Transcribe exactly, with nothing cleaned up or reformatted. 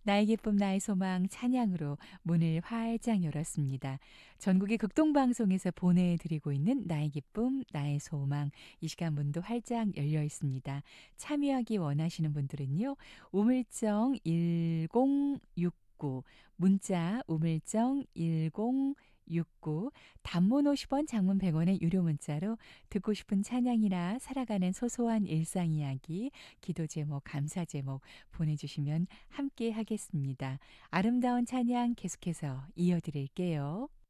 나의 기쁨 나의 소망 찬양으로 문을 활짝 열었습니다. 전국의 극동방송에서 보내드리고 있는 나의 기쁨 나의 소망 이 시간 문도 활짝 열려 있습니다. 참여하기 원하시는 분들은요. 우물정 일공육구 문자 우물정 일공육구 단문 오십 원 장문 백 원의 유료 문자로 듣고 싶은 찬양이나 살아가는 소소한 일상 이야기 기도 제목 감사 제목 보내주시면 함께 하겠습니다. 아름다운 찬양 계속해서 이어드릴게요.